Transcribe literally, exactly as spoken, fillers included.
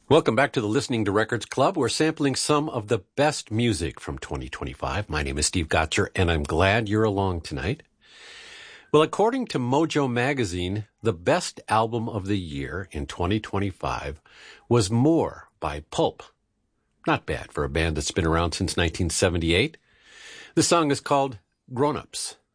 Welcome back to the Listening to Records Club. We're sampling some of the best music from twenty twenty-five. My name is Steve Gotcher, and I'm glad you're along tonight. Well, according to Mojo Magazine, the best album of the year in twenty twenty-five was More by Pulp. Not bad for a band that's been around since nineteen seventy-eight. The song is called Grown Ups.